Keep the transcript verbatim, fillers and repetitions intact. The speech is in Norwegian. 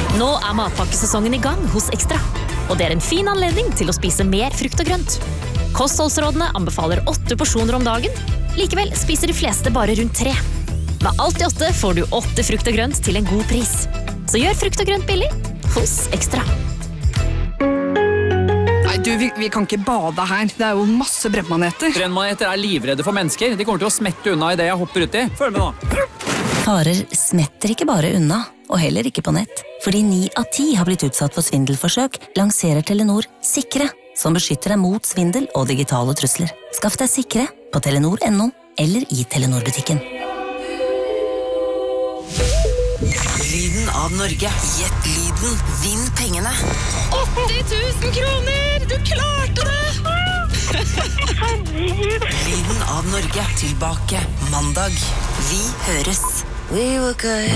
Nå er matpakkesesongen i gang hos Ekstra, og det er en fin anledning til å spise mer frukt og grønt. Kostholdsrådene anbefaler åtte porsjoner om dagen, likevel spiser de fleste bare rundt tre. Med alt i åtte får du åtte frukt og grønt til en god pris. Så gjør frukt og grønt billig hos Ekstra. Nei, du, vi, vi kan ikke bade her. Det er jo masse brennmaneter. Brennmaneter er livredde for mennesker. De kommer til å smette unna i det jeg hopper uti. Følg med nå. Farer smetter ikke bare unna, og heller ikke på nett. Fordi ni av ti har blitt utsatt for svindelforsøk, lanserer Telenor Sikre, som beskytter deg mot svindel og digitale trusler. Skaff deg Sikre på telenor punktum no eller i Telenor-butikken. Lyden av Norge. Gjett lyden. Vinn pengene. åtti tusen kroner! Du klarte det! Lyden av Norge. Tilbake mandag. Vi høres. We were good.